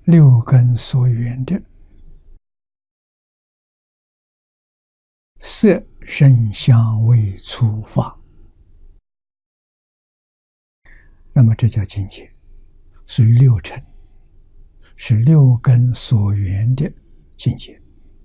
六根所缘的色声香味触法，那么这叫境界，属于六尘，是六根所缘的境界。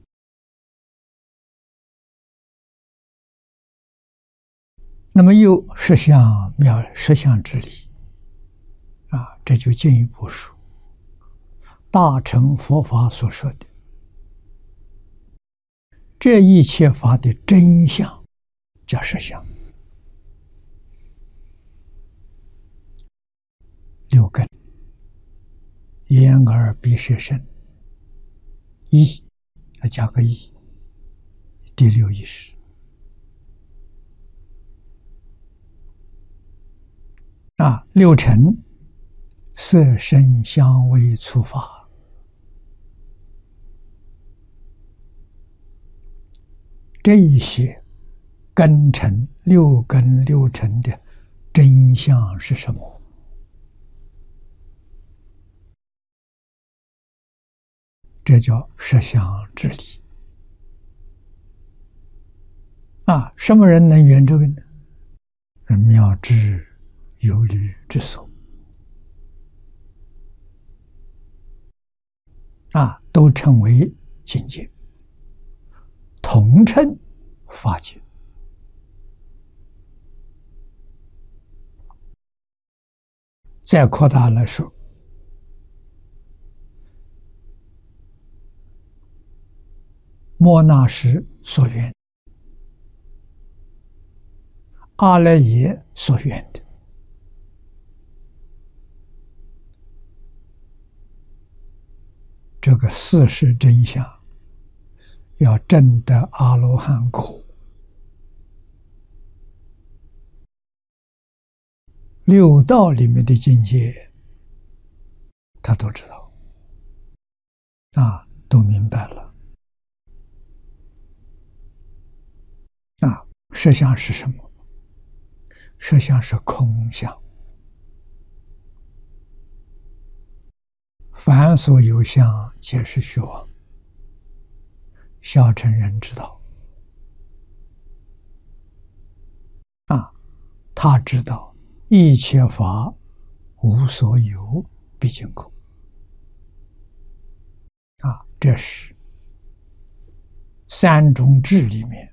那么又实相实相之理啊，这就进一步说大乘佛法所说的这一切法的真相叫实相。六根眼耳鼻舌身意，要加个意，第六意识。六尘色声香味触法，这一些根尘六根六尘的真相是什么？这叫实相之理。什么人能圆这个呢？是妙智有虑之所。都称为境界，统称法界。再扩大来说，莫那识所缘，阿赖耶所缘的，这个事实真相，要证得阿罗汉果，六道里面的境界，他都知道，都明白了。实相是什么？实相是空相。凡所有相，皆是虚妄。小乘人知道，他知道一切法无所有，毕竟空。这是三种智里面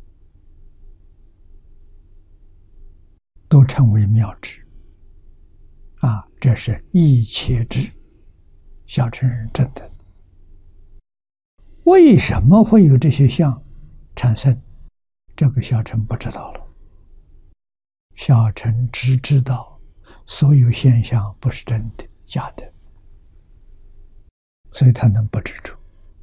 都称为妙智。这是一切智，小乘人证得。为什么会有这些相产生？这个小乘不知道了。小乘只知道所有现象不是真的，假的，所以他能不执着。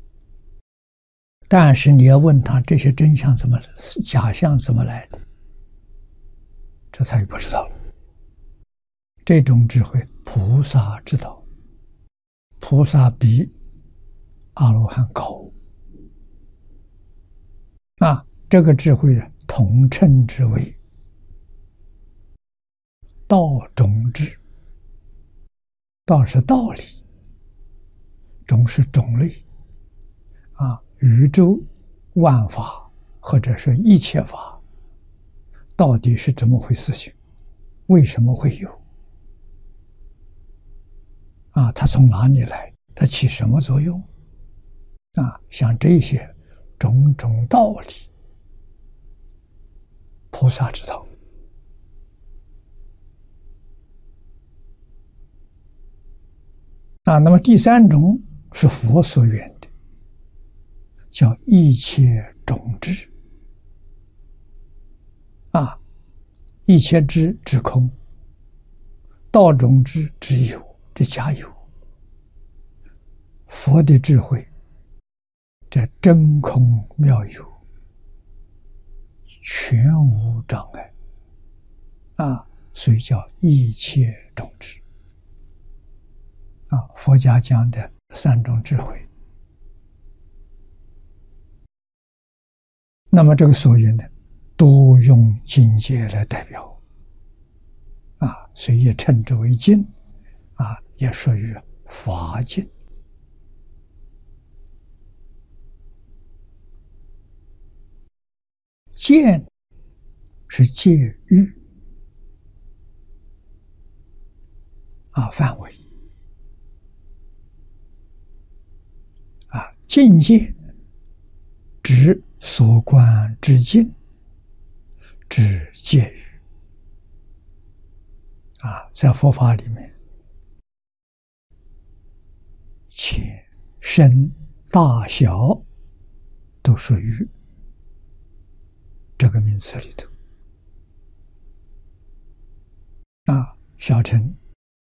但是你要问他这些真相怎么假象怎么来的，这他也不知道了。这种智慧菩萨知道，菩萨比阿罗汉高。这个智慧的统称之为道种智。道是道理，种是种类。宇宙万法或者是一切法到底是怎么回事情？为什么会有？它从哪里来？它起什么作用？像这些种种道理，菩萨知道。那么第三种是佛所缘的，叫一切种智。一切智指空，道种智指有，这假有。佛的智慧，这真空妙有，全无障碍。所以叫一切种智。佛家讲的三种智慧。那么这个所缘呢，都用境界来代表。所以也称之为境，也属于法境。 见是戒欲范围境界指所观之境，指戒欲在佛法里面，浅深大小都属于这个名词里头小乘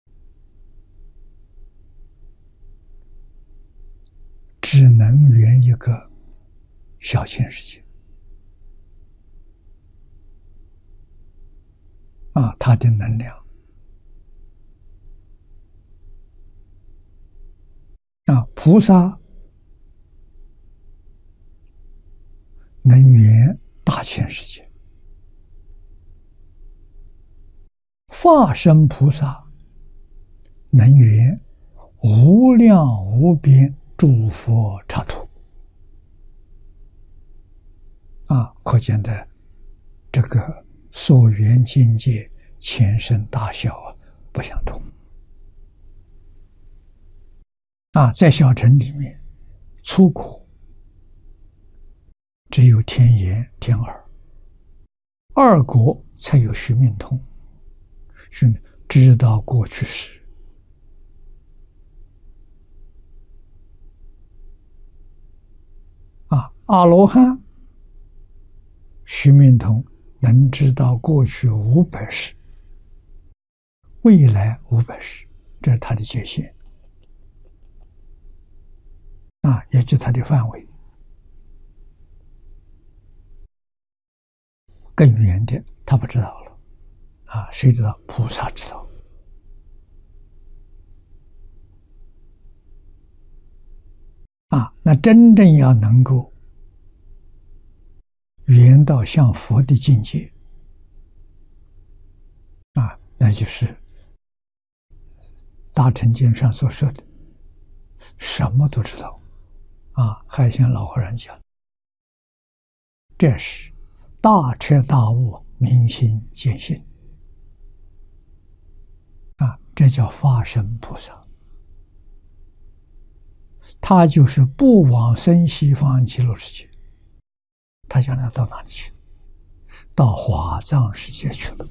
只能圆一个小千世界它的能量菩萨能圆大千世界，化身菩萨能圆无量无边诸佛刹土可见的这个所缘境界浅深大小不相同在小乘里面，初果只有天眼天耳，二果才有须命通，是知道过去时阿罗汉须命通能知道过去500世，未来500世，这是他的界限也就是他的范围。更远的他不知道了谁知道？菩萨知道那真正要能够圆到像佛的境界那就是大乘经上所说的什么都知道还像老和尚讲，这是大彻大悟，明心见性这叫法身菩萨，他就是不往生西方极乐世界，他将来到哪里去？到华藏世界去了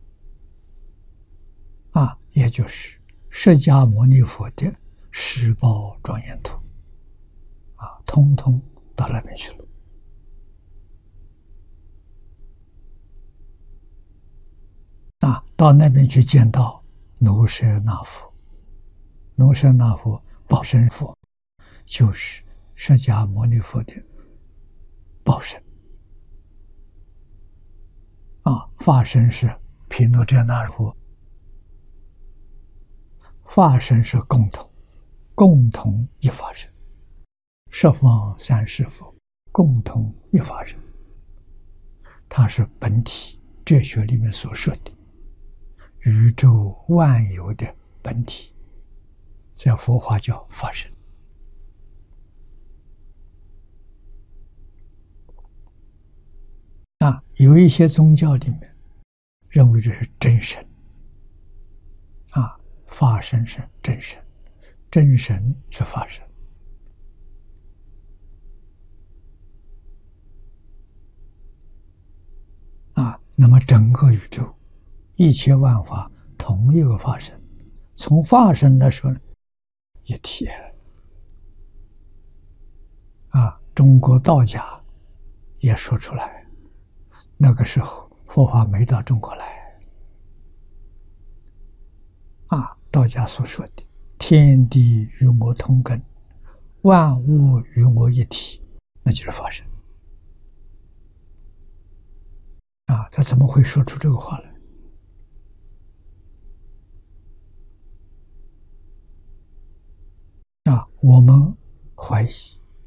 也就是释迦牟尼佛的十报庄严土通通到那边去了到那边去见到奴舍那佛，奴舍那佛报身佛就是释迦牟尼佛的报身法身是毗卢遮那佛，法身是共同一法身，十方三世佛共同一法身，它是本体哲学里面所说的宇宙万有的本体，在佛法叫法身有一些宗教里面认为这是真神法身是真神，真神是法身那么整个宇宙一切万法同一个法身，从法身来说呢，一体中国道家也说出来，那个时候佛法没到中国来道家所说的天地与我同根，万物与我一体，那就是法身他怎么会说出这个话来我们怀疑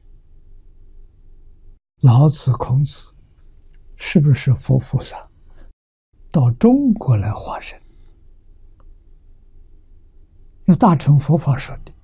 老子孔子是不是佛菩萨到中国来化身？那大乘佛法说的